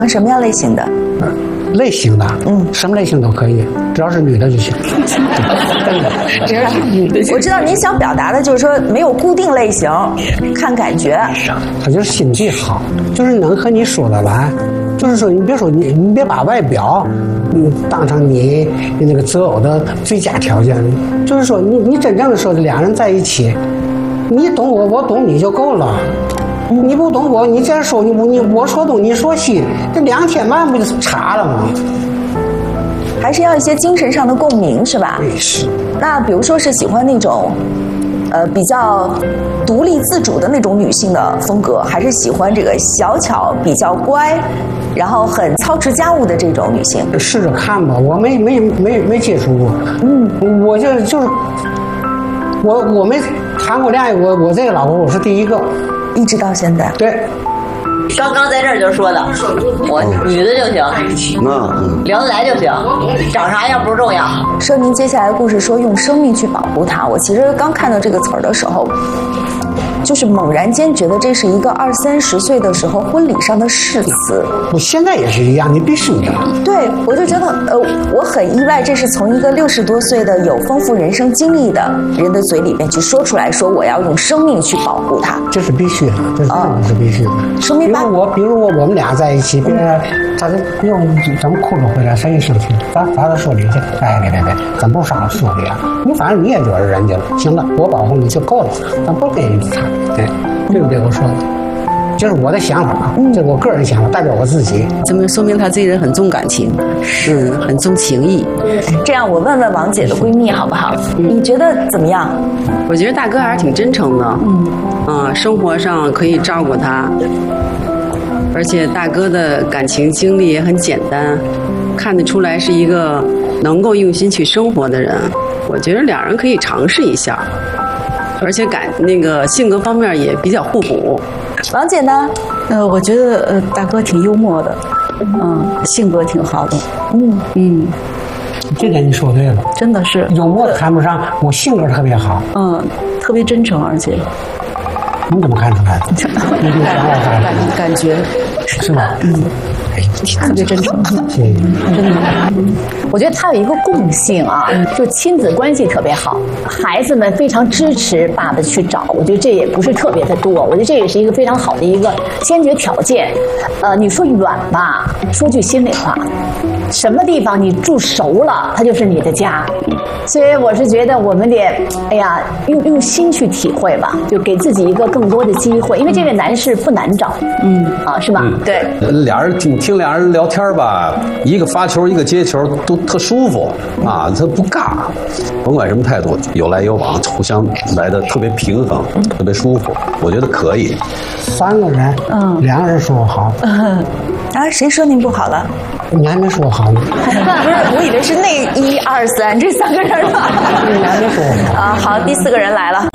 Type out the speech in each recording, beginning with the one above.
什么样类型的？ 类型的，什么类型都可以，只要是女的就行。 只要是女的，我知道您想表达的就是说没有固定类型，看感觉。 他就是心地好，就是能和你说得来。就是说，你别说你别把外表，当成你那个择偶的最佳条件。就是说，你真正的说两人在一起，你懂我，我懂你就够了。你不懂我，你再说我说东你说西，这2天半不就差了吗？ 还是要一些精神上的共鸣，是吧？ 对，是。 那比如说是喜欢那种，比较独立自主的那种女性的风格，还是喜欢这个小巧、比较乖，然后很操持家务的这种女性？ 试着看吧，我没接触过。我就是我没谈过恋爱，我这个老婆我是第一个。 一直到现在， 对， 刚刚在这儿就说的，我女的就行，聊得来就行，长啥样不重要。 说您接下来的故事说用生命去保护它，我其实刚看到这个词儿的时候，就是猛然间觉得这是一个20、30岁的时候婚礼上的誓词。 我现在也是一样，你必须的。 对，我就觉得我很意外，这是从一个60多岁的有丰富人生经历的人的嘴里面去说出来，说我要用生命去保护它。 这是必须的，这是真的是必须的。 说明白。 比如我们俩在一起，别人他就用怎么哭着回来，谁也生气，咱都说理去。哎，别，咱不上说理啊！你反正你也觉得人家了，行了，我保护你就够了，咱不给你差。对不对？我说的，这是我的想法啊，这是我个人想法，代表我自己。 这么说明他这个人很重感情，很重情义。 这样，我问问王姐的闺蜜好不好？你觉得怎么样？ 我觉得大哥还是挺真诚的，生活上可以照顾他，而且大哥的感情经历也很简单，看得出来是一个能够用心去生活的人。我觉得两人可以尝试一下。而且那个性格方面也比较互补。 王姐呢？ 我觉得大哥挺幽默的，性格挺好的， 这点你说对了， 真的是幽默谈不上，我性格特别好， 特别真诚，而且你怎么看出来的？ 感觉是吧？ 特别真诚，真的。 我觉得他有一个共性啊，就亲子关系特别好，孩子们非常支持爸爸去找。我觉得这也不是特别的多，我觉得这也是一个非常好的一个先决条件。你说远吧，说句心里话，什么地方你住熟了，它就是你的家。所以我是觉得我们得，用心去体会吧，就给自己一个更多的机会，因为这个难事不难找，是吧？对。 俩人听俩人聊天吧，一个发球一个接球都特舒服啊，他不尬，甭管什么态度，有来有往，互相来的特别平衡，特别舒服，我觉得可以。 3个人，2个人说我好， 谁说您不好了？ 你还没说我好呢。 不是，我以为是那1、2、3这3个人呢。 你还没说我好。 好，第4个人来了。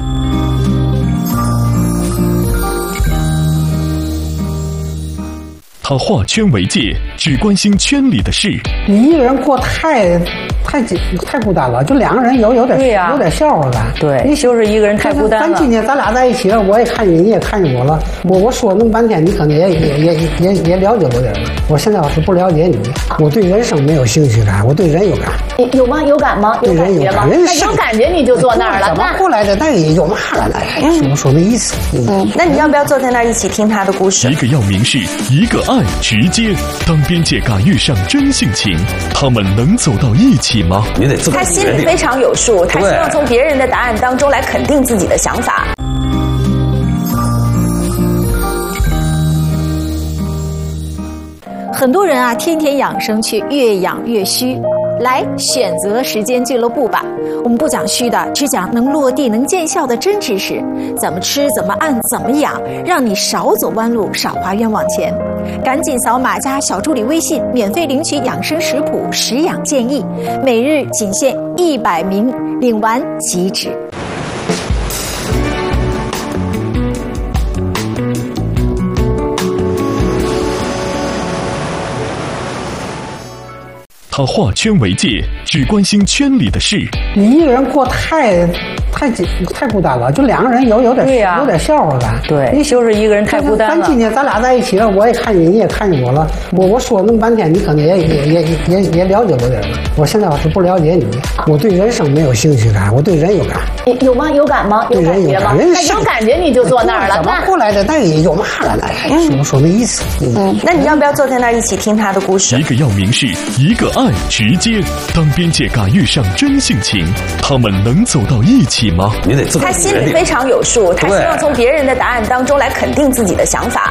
他化圈为界，只关心圈里的事。 你一个人过太孤单了，就2个人有点笑话感。 对，你就是一个人太孤单了。 咱今天咱俩在一起了，我也看见你，也看见我了。我说那么半天，你可能也了解我点了。我现在要是不了解你，我对人生没有兴趣感，我对人有感。 有吗？有感吗？ 对人有感。 那有感觉你就坐那儿了。 怎么过来的？那也有嘛了？那说那意思。 那你要不要坐在那儿一起听他的故事？ 一个要明示，一个爱直接。当边界感遇上真性情，他们能走到一起吗？ 你得自己他心里非常有数，他希望从别人的答案当中来肯定自己的想法。 很多人啊，天天养生却越养越虚。来选择时间俱乐部吧，我们不讲虚的，只讲能落地能见效的真知识，怎么吃怎么按怎么养，让你少走弯路少花冤枉钱。赶紧扫码加小助理微信，免费领取养生食谱食养建议，每日仅限100名，领完即止。 他化圈为界，只关心圈里的事。 你一个人过太孤单了，就2个人有点笑话感。 对，你就是一个人太孤单了。 咱今天咱俩在一起了，我也看你，你也看见我了。我说那么半天，你可能也了解我点了。我现在我是不了解你，我对人生没有兴趣感，我对人有感。 有吗？有感吗？ 对人有感。 那有感觉你就坐那儿了。 怎么过来的？那也有嘛了？那说那意思。 那你要不要坐在那儿一起听他的故事？ 一个要明示，一个爱直接。当边界感遇上真性情，他们能走到一起吗？ 你得自己。 他心里非常有数，他希望从别人的答案当中来肯定自己的想法。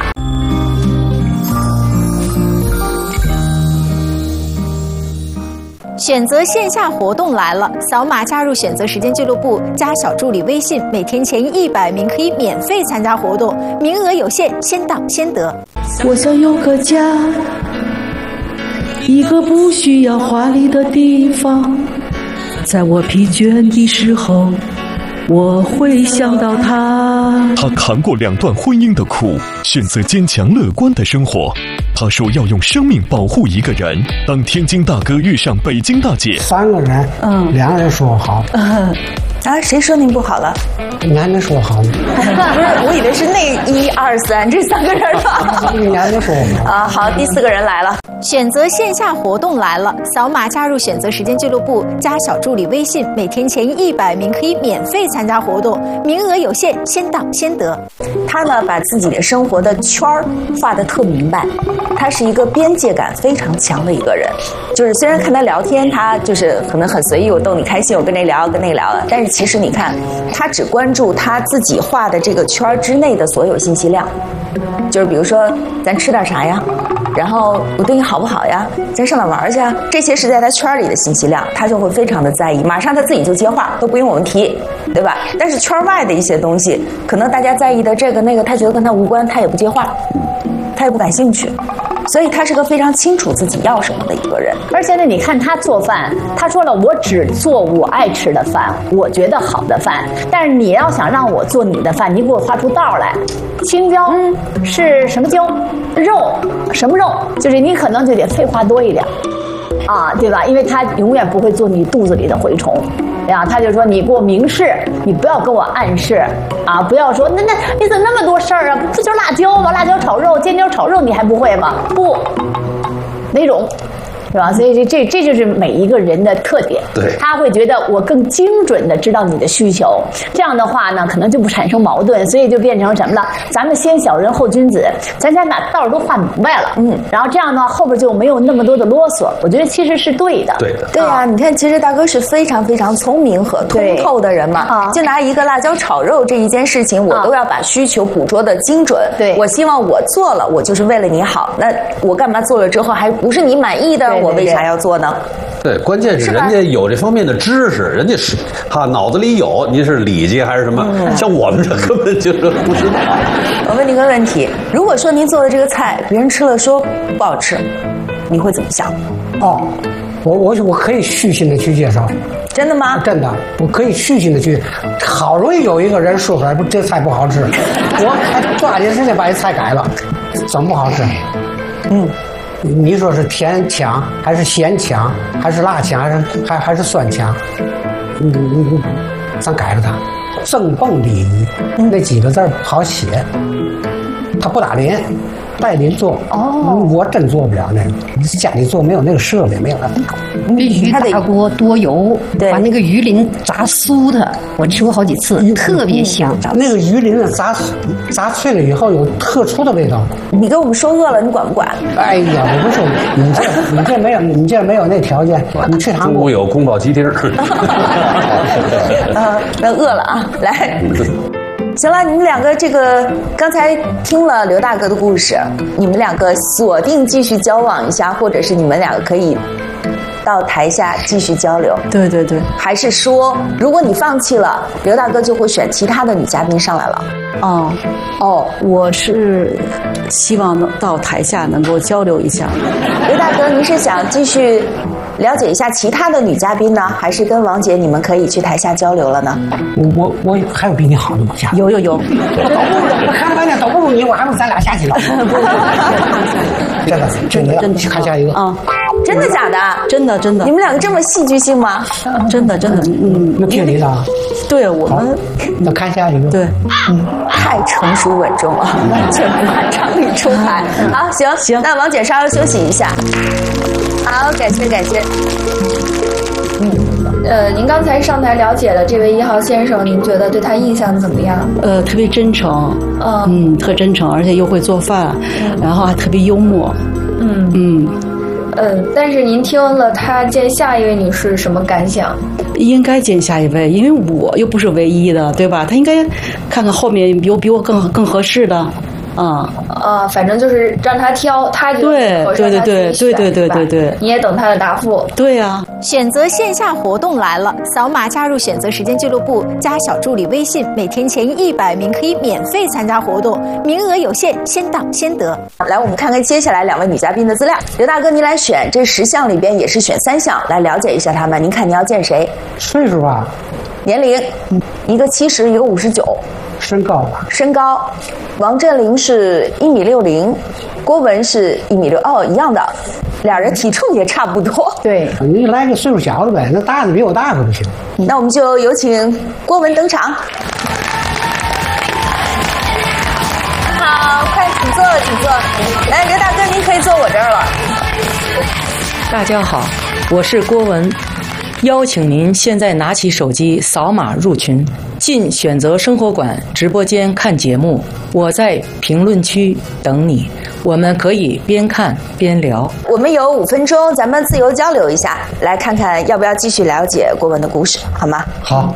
选择线下活动来了，扫码加入选择时间俱乐部，加小助理微信，每天前100名可以免费参加活动，名额有限，先到先得。 我想有个家，一个不需要华丽的地方，在我疲倦的时候，我会想到他。 他扛过2段婚姻的苦，选择坚强乐观的生活。他说要用生命保护一个人。当天津大哥遇上北京大姐 ，3个人，2个人说我好。 啊，谁说您不好了？ 男的说我好呢。 不是，我以为是那1、2、3这3个人呢。 男的说我好。 啊，好，第4个人来了。 选择线下活动来了，扫码加入选择时间俱乐部，加小助理微信，每天前100名可以免费参加活动，名额有限，先到先得。 他呢，把自己的生活的圈儿画得特明白，他是一个边界感非常强的一个人。就是虽然看他聊天，他就是可能很随意，我逗你开心，我跟这聊跟那聊的，但是其实你看，他只关注他自己画的这个圈儿之内的所有信息量，就是比如说咱吃点啥呀，然后我对你好不好呀，咱上哪玩去啊，这些是在他圈里的信息量，他就会非常的在意，马上他自己就接话，都不用我们提，对吧？但是圈外的一些东西，可能大家在意的这个那个，他觉得跟他无关，他也不接话，他也不感兴趣。所以他是个非常清楚自己要什么的一个人。 而且呢，你看他做饭，他说了，我只做我爱吃的饭，我觉得好的饭。但是你要想让我做你的饭，你给我画出道来。青椒是什么椒？肉什么肉？就是你可能就得废话多一点，啊，对吧？因为他永远不会做你肚子里的蛔虫。呀，他就说你给我明示，你不要跟我暗示啊！不要说那你怎么那么多事儿啊？不就辣椒吗？辣椒炒肉、尖椒炒肉，你还不会吗？不，哪种？是吧？所以这就是每一个人的特点。 对， 他会觉得我更精准的知道你的需求，这样的话呢，可能就不产生矛盾，所以就变成什么呢？咱们先小人后君子，咱先把道都画明白了，然后这样呢，后边就没有那么多的啰嗦。我觉得其实是对的。 对的。 对啊，你看，其实大哥是非常非常聪明和通透的人嘛。就拿一个辣椒炒肉这一件事情，我都要把需求捕捉的精准。 对， 我希望我做了，我就是为了你好。那我干嘛做了之后还不是你满意的？我为啥要做呢？ 对，关键是人家有这方面的知识，人家是脑子里有，您是礼节还是什么？像我们这根本就是不知道。 我问您个问题，如果说您做的这个菜，别人吃了说不好吃，你会怎么想？ 哦，我可以虚心的去介绍。 真的吗？ 真的，我可以虚心的去。好容易有一个人说出来，这菜不好吃，我还抓紧时间把这菜改了，怎么不好吃？你说是甜强还是咸强还是辣强还是酸强？咱改了它。正蹦礼仪那几个字不好写，他不打铃，带您做。我真做不了那个，家里做没有那个设备，没有那。 必须大锅多油，把那个鱼鳞炸酥的，我吃过好几次，特别香。 那个鱼鳞炸脆了以后有特殊的味道。 你给我们说饿了，你管不管？ 哎呀，我不说你这没有那条件，你去韩国。 中午有宫保鸡丁。 那饿了啊，来。行了，你们两个这个刚才听了刘大哥的故事，你们两个锁定继续交往一下，或者是你们两个可以到台下继续交流。 对对对， 还是说，如果你放弃了，刘大哥就会选其他的女嘉宾上来了？ 我是希望能到台下能够交流一下。 刘大哥，您是想继续了解一下其他的女嘉宾呢，还是跟王姐你们可以去台下交流了呢？ 我还有比你好的吗？ 有， 我看了半天都不如你，我还不如咱俩下去了。真的，去看下一个啊。 真的假的？ 真的真的。 你们两个这么戏剧性吗？ 真的真的， 那听你的。 对我们， 那看下一个。 对， 太成熟稳重了，完全不按常理出牌。好，行，那王姐稍微休息一下。好，感谢。 您刚才上台了解了这位1号先生，您觉得对他印象怎么样？ 特别真诚，特真诚，而且又会做饭，然后还特别幽默。 但是您听了他见下一位女士什么感想？ 应该见下一位，因为我又不是唯一的，对吧？他应该看看后面有比我更合适的。 反正就是让他挑，他觉得合适他自己选，对，你也等他的答复。 对呀。 选择线下活动来了，扫码加入选择时间俱乐部，加小助理微信，每天前100名可以免费参加活动，名额有限，先到先得。 来，我们看看接下来2位女嘉宾的资料。刘大哥，您来选，这10项里边也是选3项，来了解一下他们。您看你要见谁？ 岁数吧， 年龄，一个70，一个59。 身高吧， 身高，王振林是1.60米，郭文是1.6米，一样的，俩人体重也差不多。 对， 你来个岁数小的呗，那大的比我大可不行。 那我们就有请郭文登场。好，快请坐。来，刘大哥，您可以坐我这儿了。 大家好，我是郭文。邀请您现在拿起手机扫码入群，进选择生活馆直播间看节目。我在评论区等你，我们可以边看边聊。 我们有5分钟，咱们自由交流一下，来看看要不要继续了解郭文的故事，好吗？ 好。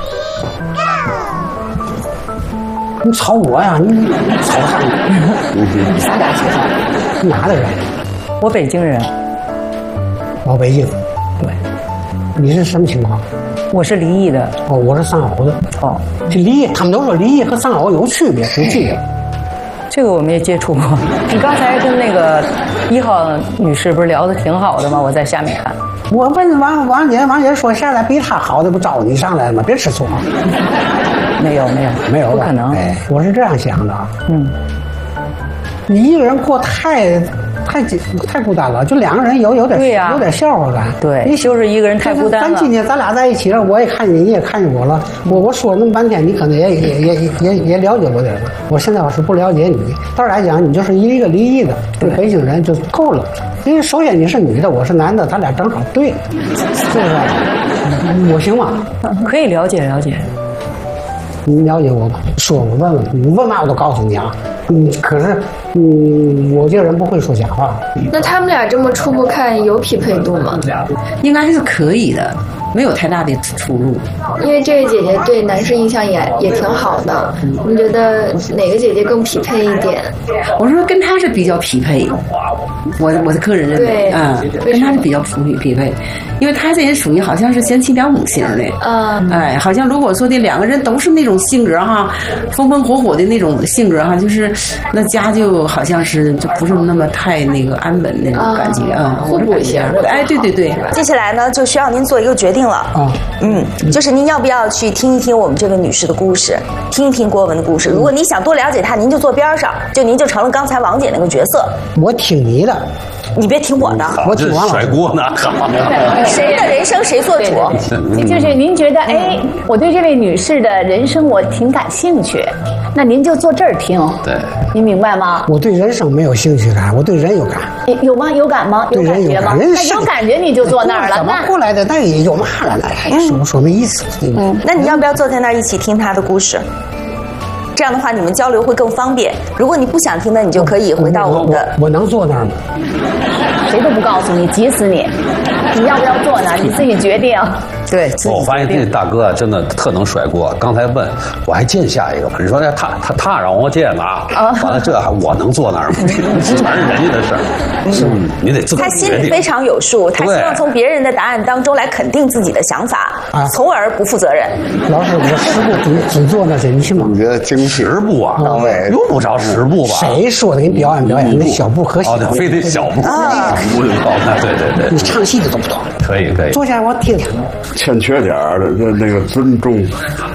你吵我呀？你吵啥？ 咱俩说话。 你哪的人？ 我北京人。 老北京。 对。 你是什么情况？ 我是离异的。 我是丧偶的。这离异，他们都说离异和丧偶有区别，有区别。 这个我们也接触过。你刚才跟那个1号女士不是聊得挺好的吗？我在下面看。 我问王姐说，现在比她好的不招你上来了吗？别吃醋。 没有， 不可能。 我是这样想的。你一个人过太孤单了，就2个人有点笑话感。 对，你就是一个人太孤单了。 咱今天咱俩在一起了，我也看见你也看见我了。我说那么半天，你可能也了解我点了。我现在我是不了解你，倒来讲你就是一个离异的北京人就够了。因为首先你是女的，我是男的，咱俩正好对，是不是？我行吗？ 可以了解。 你了解我吧？说我问你问嘛我都告诉你啊。可是我这个人不会说假话。 那他们俩这么初步看有匹配度吗？ 应该是可以的，没有太大的出入。 因为这位姐姐对男士印象也挺好的，你觉得哪个姐姐更匹配一点？ 我说跟她是比较匹配，我的个人认为，跟她是比较匹配，因为她这人属于好像是贤妻良母型的，好像如果说这2个人都是那种性格哈，风风火火的那种性格哈，就是那家就好像是就不是那么太那个安稳那种感觉互补一下。 对。 接下来呢，就需要您做一个决定了。就是您要不要去听一听我们这位女士的故事，听一听郭文的故事。如果你想多了解她，您就坐边上，您就成了刚才王姐那个角色。 我听你的。 你别听我的， 我听完了。 甩锅呢？ 谁的人生谁做主？ 就是您觉得，我对这位女士的人生我挺感兴趣，那您就坐这儿听。 对， 您明白吗？ 我对人生没有兴趣感，我对人有感。 有吗？有感吗？ 对人有感。 那有感觉你就坐那儿了。 怎么过来的？那也有嘛了？那说没意思。 那你要不要坐在那儿一起听她的故事？这样的话，你们交流会更方便。如果你不想听的，你就可以回到我们的。 我能坐那儿吗？ 谁都不告诉你，急死你！你要不要坐那儿？你自己决定。 对， 我发现这大哥真的特能甩锅。刚才问我还见下一个吗？你说他让我见呢完了这还我能坐那儿吗？全是人家的事儿。你得自己决定。 他心里非常有数，他希望从别人的答案当中来肯定自己的想法，从而不负责任。 老师，我10步只坐那些，你信吗？ 我觉得 10步啊，用不着10步吧？ 谁说的？给你表演那小步和小步， 非得小步对。 你唱戏的都不懂。 可以。 坐下，我听听。 欠缺点那个尊重，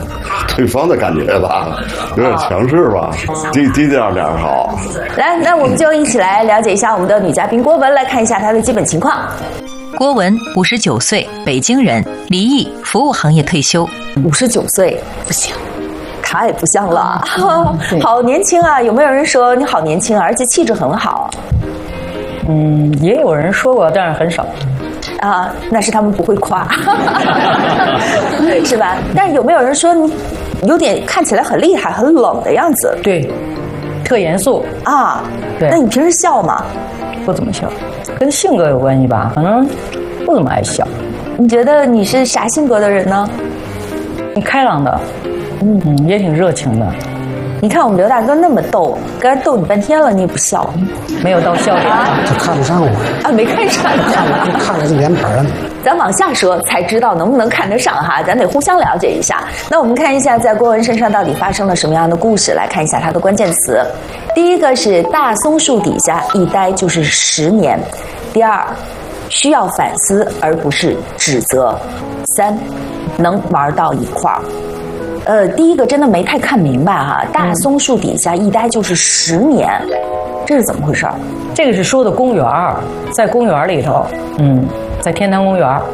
对方的感觉吧，有点强势吧，低调点好。 来，那我们就一起来了解一下我们的女嘉宾郭雯，来看一下她的基本情况。 郭雯59岁，北京人，离异，服务行业退休。 59岁不行，太不像了，好年轻啊！有没有人说你好年轻，而且气质很好？ 也有人说过，但是很少。 啊，那是他们不会夸，是吧？但是有没有人说你有点看起来很厉害、很冷的样子？ 对，特严肃啊。 对， 那你平时笑吗？ 不怎么笑，跟性格有关系吧？可能不怎么爱笑。 你觉得你是啥性格的人呢？ 挺开朗的，也挺热情的。 你看我们刘大哥那么逗，刚才逗你半天了，你也不笑， 没有到笑点， 他看不上我啊，没看上你， 看了这脸盘了。 咱往下说才知道能不能看得上哈，咱得互相了解一下。那我们看一下在郭雯身上到底发生了什么样的故事，来看一下她的关键词。第一个是大松树底下一待就是10年，第二需要反思而不是指责，三能玩到一块儿。第一个真的没太看明白哈，大松树底下一待就是10年，这是怎么回事？ 这个是说的公园，在公园里头，在天坛公园，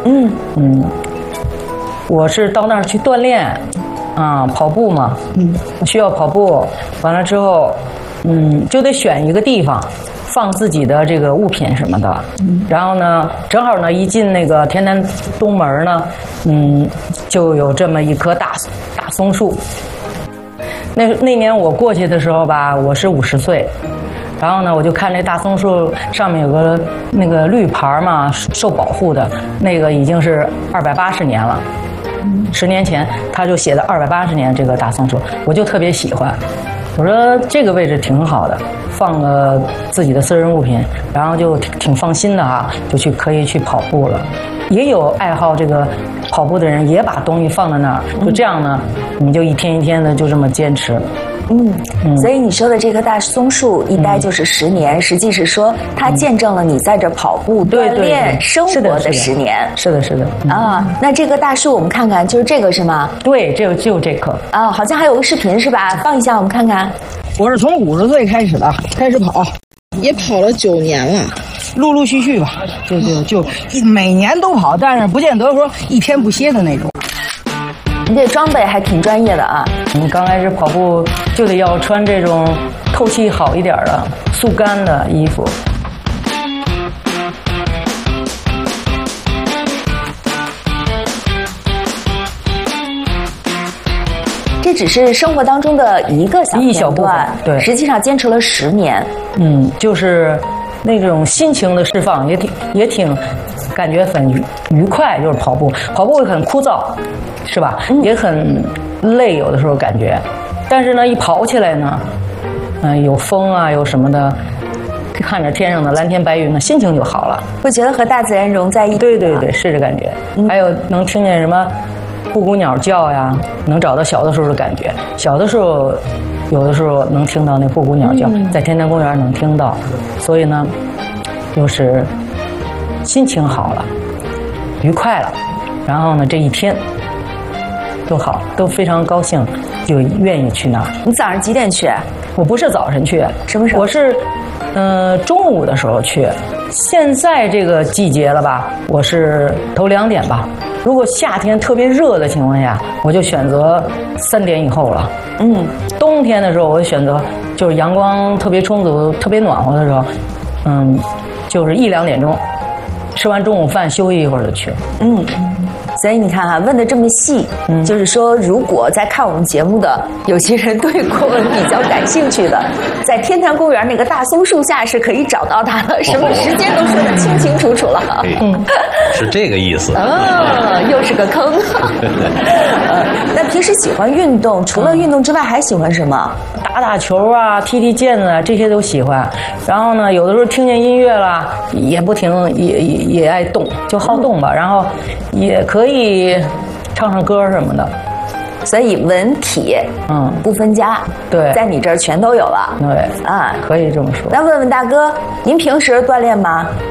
我是到那儿去锻炼，跑步嘛，需要跑步，完了之后，就得选一个地方放自己的这个物品什么的，然后呢，正好呢一进那个天坛东门呢，就有这么一棵大松树。那年我过去的时候吧，我是50岁，然后呢，我就看这大松树上面有个那个绿牌嘛，受保护的那个已经是280年了。10年前他就写的280年这个大松树，我就特别喜欢。我说这个位置挺好的，放个自己的私人物品，然后就挺放心的哈，就可以去跑步了。也有爱好这个跑步的人也把东西放在那儿，就这样呢，你就一天一天的就这么坚持。 所以你说的这棵大松树一待就是10年，实际是说它见证了你在这跑步、锻炼、生活的10年。 是的，是的。 啊，那这棵大树我们看看，就是这个是吗？ 对，就这棵。 啊，好像还有个视频是吧？放一下我们看看。 我是从50岁开始跑，也跑了9年了，陆陆续续吧，就每年都跑，但是不见得说一天不歇的那种。 你这装备还挺专业的啊！ 你刚开始跑步就得要穿这种透气好一点的速干的衣服。 这只是生活当中的一个小片段， 对， 实际上坚持了10年。 就是那种心情的释放，也挺感觉很愉快，就是跑步会很枯燥，是吧？也很累，有的时候感觉，但是呢，一跑起来呢，有风啊，有什么的，看着天上的蓝天白云呢，心情就好了， 会觉得和大自然融在一起。 对，是这感觉。还有能听见什么布谷鸟叫呀，能找到小的时候的感觉。小的时候，有的时候能听到那布谷鸟叫，在天坛公园能听到，所以呢，就是心情好了，愉快了，然后呢，这一天都好，都非常高兴，就愿意去那儿。 你早上几点去？ 我不是早晨去， 什么时候？ 我是中午的时候去。现在这个季节了吧，我是头2点吧。如果夏天特别热的情况下，我就选择3点以后了。冬天的时候我选择就是阳光特别充足、特别暖和的时候，就是1、2点钟，吃完中午饭休息一会儿就去。 所以你看哈，问的这么细，就是说，如果在看我们节目的有些人对郭雯比较感兴趣的，在天坛公园那个大松树下是可以找到他的，什么时间都说得清清楚楚了。 是这个意思。 又是个坑。那平时喜欢运动，除了运动之外还喜欢什么？ 打球啊，踢毽子啊，这些都喜欢。然后呢，有的时候听见音乐啦，也不停，也爱动，就好动吧。然后也可以唱唱歌什么的。 所以文体不分家， 对， 在你这儿全都有了。 对啊，可以这么说。 那问问大哥，您平时锻炼吗？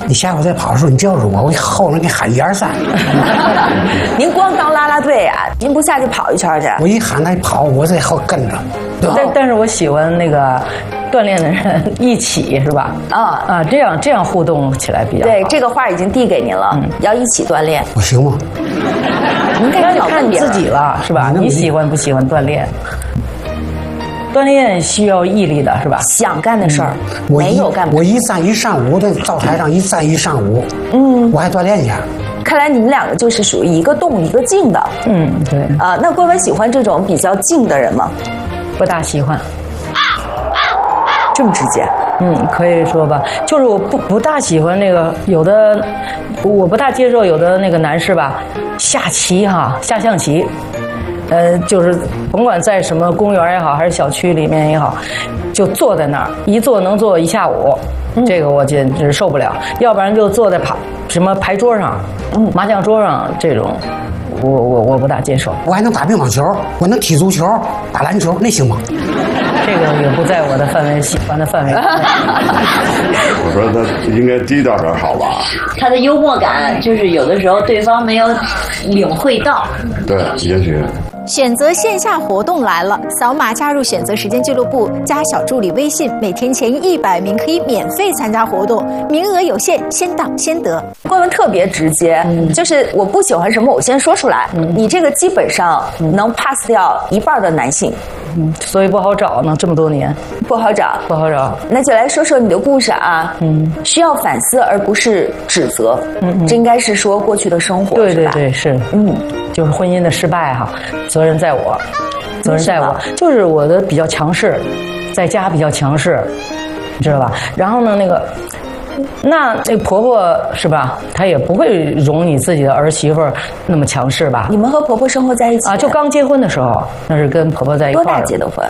你下回再跑的时候，你叫住我，我后面给你喊1、2、3。 您光当啦啦队啊，您不下去跑一圈去？ 我一喊他跑，我在后跟着。 但是我喜欢那个锻炼的人一起，是吧？这样互动起来比较好。 对，这个话已经递给您了，要一起锻炼。 我行吗？ 您该看你自己了，是吧？你喜欢不喜欢锻炼？锻炼需要毅力的，是吧？ 想干的事儿，没有干不成。 我一站一上午的灶台上一站一上午，我还锻炼去。 看来你们两个就是属于一个动一个静的。 对。 那郭文喜欢这种比较静的人吗？ 不大喜欢。 这么直接？ 可以说吧，就是我不大喜欢那个有的，我不大接受有的那个男士吧，下象棋。就是甭管在什么公园也好，还是小区里面也好，就坐在那儿一坐能坐1下午，这个我简直受不了。要不然就坐在什么牌桌上、麻将桌上这种，我不大接受。 我还能打乒乓球，我能踢足球、打篮球，那行吗？ 这个也不在我的喜欢的范围。 我说他应该低调点好吧？ 他的幽默感就是有的时候对方没有领会到。 对，也许。 选择线下活动来了，扫码加入选择时间俱乐部，加小助理微信，每天前100名可以免费参加活动，名额有限，先到先得。 郭文特别直接，就是我不喜欢什么，我先说出来。你这个基本上能 pass 掉1半的男性。 所以不好找呢，这么多年不好找。那就来说说你的故事啊。需要反思而不是指责。这应该是说过去的生活， 对，是。就是婚姻的失败哈，责任在我，就是我的比较强势，在家比较强势，你知道吧？然后呢，那个婆婆是吧？她也不会容你自己的儿媳妇那么强势吧？ 你们和婆婆生活在一起就刚结婚的时候，那是跟婆婆在一块儿。 多大结的婚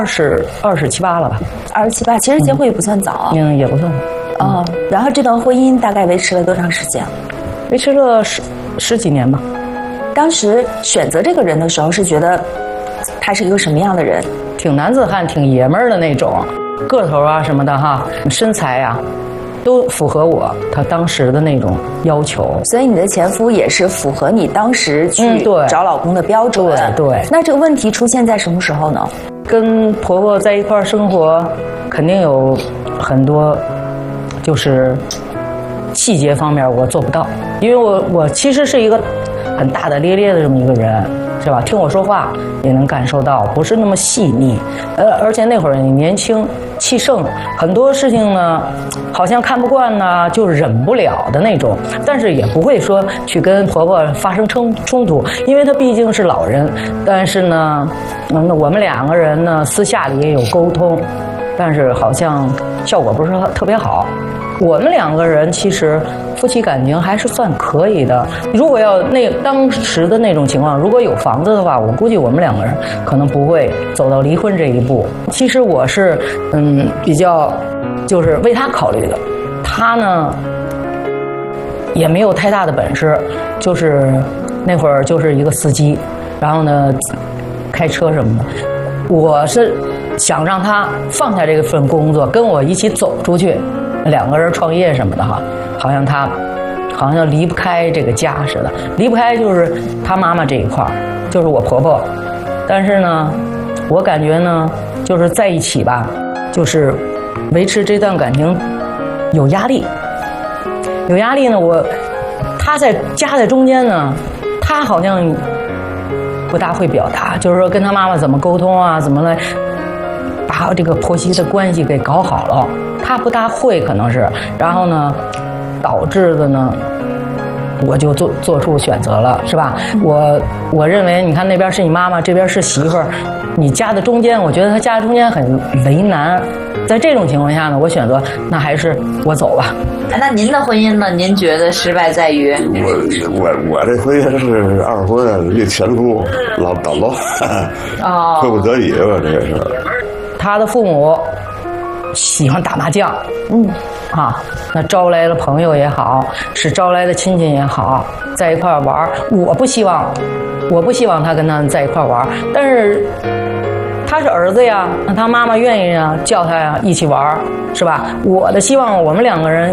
？27、8了吧 ？27、8，其实结婚也不算早啊。 也不算。 然后这段婚姻大概维持了多长时间？ 维持了十几年吧。 当时选择这个人的时候，是觉得他是一个什么样的人？ 挺男子汉，挺爷们儿的那种，个头啊什么的哈，身材啊，都符合他当时的那种要求。 所以你的前夫也是符合你当时去找老公的标准。 对。 那这个问题出现在什么时候呢？ 跟婆婆在一块儿生活，肯定有很多就是细节方面我做不到，因为我其实是一个很大大咧咧的这么一个人，是吧？听我说话也能感受到，不是那么细腻。而且那会儿你年轻气盛，很多事情呢，好像看不惯呢，就忍不了的那种。但是也不会说去跟婆婆发生冲突，因为她毕竟是老人。但是呢，我们2个人呢，私下里也有沟通，但是好像效果不是特别好。我们2个人其实夫妻感情还是算可以的。如果要当时的那种情况，如果有房子的话，我估计我们2个人可能不会走到离婚这一步。其实我是比较就是为他考虑的，他呢也没有太大的本事，就是那会儿就是一个司机，然后呢开车什么的。我是想让他放下这份工作，跟我一起走出去，2个人创业什么的哈，好像离不开这个家似的，离不开就是他妈妈这一块儿，就是我婆婆。但是呢，我感觉呢，就是在一起吧，就是维持这段感情有压力，呢，他夹在中间呢，他好像不大会表达，就是说跟他妈妈怎么沟通啊，怎么来把这个婆媳的关系给搞好了，他不大会可能是，然后呢，导致的呢，我就做出选择了，是吧？我认为，你看那边是你妈妈，这边是媳妇儿，你夹在中间，我觉得他夹在中间很为难。在这种情况下呢，我选择那还是我走吧。 那您的婚姻呢？您觉得失败在于？ 我这婚姻是2婚，这前夫老捣乱，迫不得已吧，这个是。 他的父母喜欢打麻将，那招来了朋友也好，是招来的亲戚也好，在一块儿玩。我不希望他跟他们在一块儿玩，但是他是儿子呀，那他妈妈愿意啊，叫他呀一起玩，是吧？我的希望我们2个人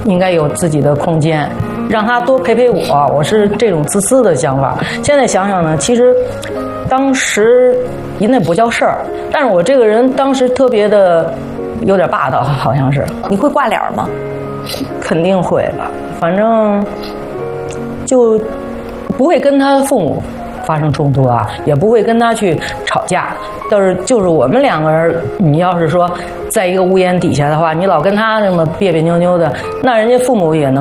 应该有自己的空间，让他多陪陪我。我是这种自私的想法。现在想想呢，其实当时那不叫事儿，但是我这个人当时特别的有点霸道，好像是。 你会挂脸吗？ 肯定会吧，反正就不会跟他父母发生冲突啊，也不会跟他去吵架。但是就是我们两个人，你要是说在一个屋檐底下的话，你老跟他那么别别扭扭的，那人家父母也能